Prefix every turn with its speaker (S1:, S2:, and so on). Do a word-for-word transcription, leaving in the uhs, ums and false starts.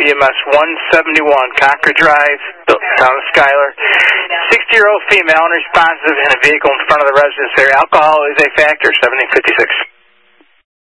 S1: B M S one seventy-one, Concord Drive, town of Schuyler. sixty-year-old female, unresponsive in a vehicle in front of the residence area. Alcohol is a factor, seventeen fifty-six.